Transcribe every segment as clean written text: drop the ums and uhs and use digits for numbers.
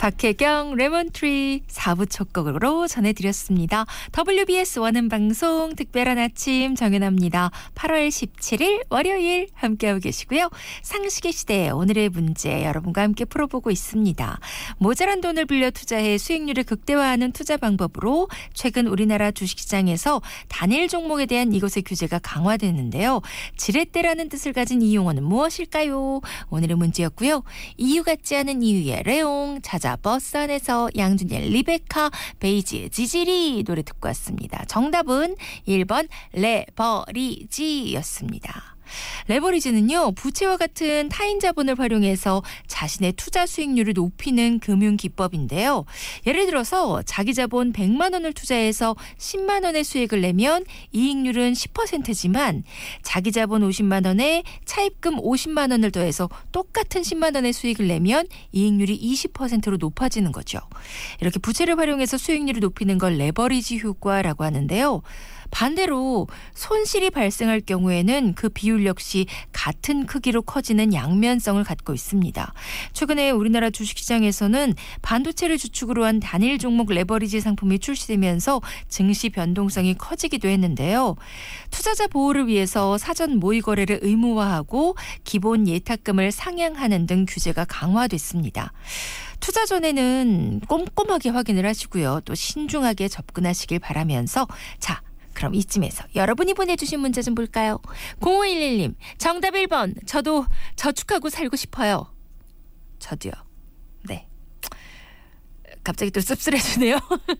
박혜경 레몬트리 4부 첫 곡으로 전해드렸습니다. WBS 원음 방송 특별한 아침 정연아입니다. 8월 17일 월요일 함께하고 계시고요. 상식의 시대 오늘의 문제 여러분과 함께 풀어보고 있습니다. 모자란 돈을 빌려 투자해 수익률을 극대화하는 투자 방법으로 최근 우리나라 주식시장에서 단일 종목에 대한 이것의 규제가 강화됐는데요. 지렛대라는 뜻을 가진 이 용어는 무엇일까요? 오늘의 문제였고요. 이유 같지 않은 이유의 레옹 자자 버스 안에서 양준일 리베카 베이지 지지리 노래 듣고 왔습니다. 정답은 1번 레버리지였습니다. 레버리지는요, 부채와 같은 타인 자본을 활용해서 자신의 투자 수익률을 높이는 금융 기법인데요. 예를 들어서 자기 자본 100만 원을 투자해서 10만 원의 수익을 내면 이익률은 10%지만 자기 자본 50만 원에 차입금 50만 원을 더해서 똑같은 10만 원의 수익을 내면 이익률이 20%로 높아지는 거죠. 이렇게 부채를 활용해서 수익률을 높이는 걸 레버리지 효과라고 하는데요. 반대로 손실이 발생할 경우에는 그 비율 역시 같은 크기로 커지는 양면성을 갖고 있습니다. 최근에 우리나라 주식시장에서는 반도체를 주축으로 한 단일 종목 레버리지 상품이 출시되면서 증시 변동성이 커지기도 했는데요. 투자자 보호를 위해서 사전 모의 거래를 의무화하고 기본 예탁금을 상향하는 등 규제가 강화됐습니다. 투자 전에는 꼼꼼하게 확인을 하시고요. 또 신중하게 접근하시길 바라면서 자, 그럼 이쯤에서 여러분이 보내주신 문제 좀 볼까요? 0511님 정답 1번 저도 저축하고 살고 싶어요. 저도요. 네. 갑자기 또 씁쓸해지네요.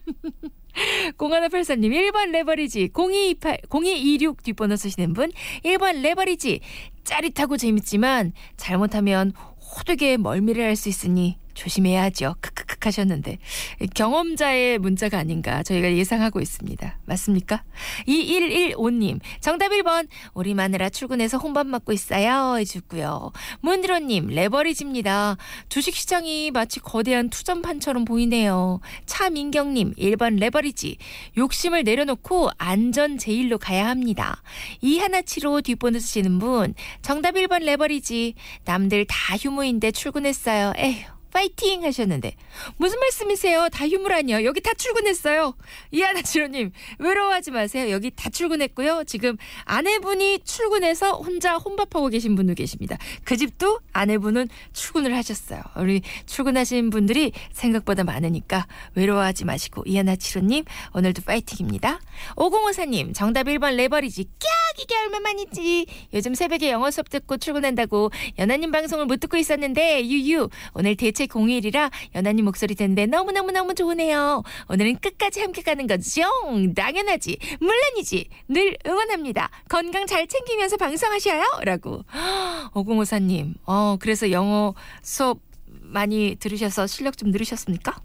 0183님 1번 레버리지 0226 뒷번호 쓰시는 분 1번 레버리지 짜릿하고 재밌지만 잘못하면 호되게 멀미를 할 수 있으니 조심해야죠. 크크크 하셨는데 경험자의 문자가 아닌가 저희가 예상하고 있습니다. 맞습니까? 2115님 정답 1번 우리 마누라 출근해서 혼밥 먹고 있어요 해주고요. 문드로님 레버리지입니다. 주식시장이 마치 거대한 투전판처럼 보이네요. 차민경님 1번 레버리지 욕심을 내려놓고 안전 제일로 가야 합니다. 이하나치로 뒷번호 쓰시는 분 정답 1번 레버리지 남들 다 휴무인데 출근했어요. 에휴 파이팅 하셨는데 무슨 말씀이세요? 다 휴무라니요. 여기 다 출근했어요. 이하나치로님 외로워하지 마세요. 여기 다 출근했고요. 지금 아내분이 출근해서 혼자 혼밥하고 계신 분도 계십니다. 그 집도 아내분은 출근을 하셨어요. 우리 출근하신 분들이 생각보다 많으니까 외로워하지 마시고 이하나치로님 오늘도 파이팅입니다. 5054님 정답 1번 레버리지 깍 이게 얼마만이지. 요즘 새벽에 영어 수업 듣고 출근한다고 연하님 방송을 못 듣고 있었는데 유유 오늘 대체 공휴일이라 연하님 목소리 듣는데 너무너무너무 좋으네요. 오늘은 끝까지 함께 가는 거죠? 당연하지. 물론이지. 늘 응원합니다. 건강 잘 챙기면서 방송하셔요. 라고. 5054님. 그래서 영어 수업 많이 들으셔서 실력 좀 늘으셨습니까?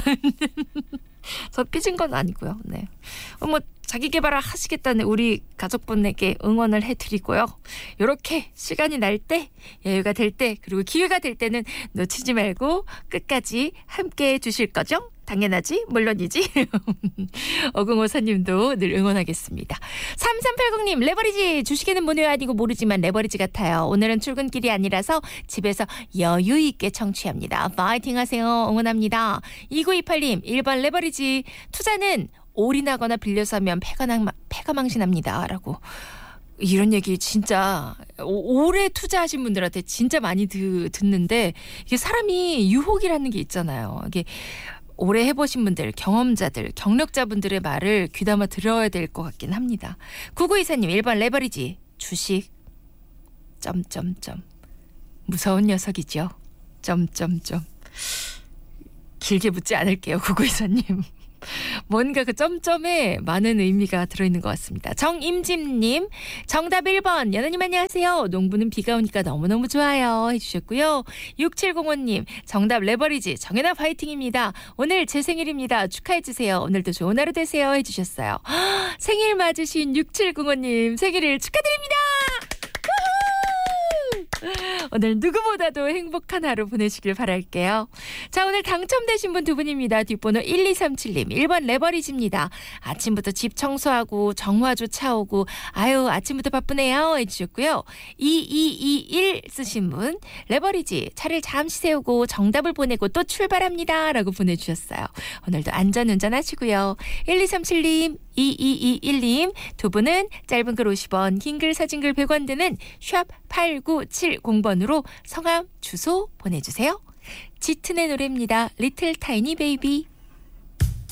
저 삐진 건 아니고요. 네. 자기 개발을 하시겠다는 우리 가족분에게 응원을 해드리고요. 이렇게 시간이 날 때, 여유가 될 때, 그리고 기회가 될 때는 놓치지 말고 끝까지 함께해 주실 거죠? 당연하지? 물론이지? 5054님도 늘 응원하겠습니다. 3380님 레버리지 주식에는 모노 아니고 모르지만 레버리지 같아요. 오늘은 출근길이 아니라서 집에서 여유 있게 청취합니다. 파이팅 하세요. 응원합니다. 2928님 1번 레버리지 투자는 올인하거나 빌려서 하면 패가 망신합니다. 라고. 이런 얘기 진짜 오래 투자하신 분들한테 진짜 많이 듣는데 이게 사람이 유혹이라는 게 있잖아요. 이게 오래 해보신 분들, 경험자들, 경력자분들의 말을 귀담아 들어야 될 것 같긴 합니다. 9924님 1번 레버리지 주식 무서운 녀석이죠. 길게 묻지 않을게요. 9924님. 뭔가 그 점점에 많은 의미가 들어있는 것 같습니다. 정임진님 정답 1번 연하님 안녕하세요. 농부는 비가 오니까 너무너무 좋아요 해주셨고요. 6705님 정답 레버리지 정연아 파이팅입니다. 오늘 제 생일입니다. 축하해주세요. 오늘도 좋은 하루 되세요 해주셨어요. 생일 맞으신 6705님 생일을 축하드립니다. 오늘 누구보다도 행복한 하루 보내시길 바랄게요. 자, 오늘 당첨되신 분 두 분입니다. 뒷번호 1237님, 1번 레버리지입니다. 아침부터 집 청소하고 정화조 차오고 아유 아침부터 바쁘네요 해주셨고요. 2221 쓰신 분, 레버리지 차를 잠시 세우고 정답을 보내고 또 출발합니다 라고 보내주셨어요. 오늘도 안전운전 하시고요. 1237님, 2221님 두 분은 짧은 글 50원, 긴 글 사진글 100원 드는 샵 8970번으로 성함 주소 보내주세요. 짙은의 노래입니다. 리틀 타이니 베이비.